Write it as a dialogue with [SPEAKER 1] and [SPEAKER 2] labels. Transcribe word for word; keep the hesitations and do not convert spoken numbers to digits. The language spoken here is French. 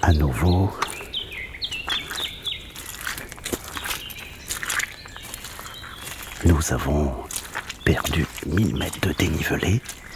[SPEAKER 1] À nouveau, nous avons perdu mille mètres de dénivelé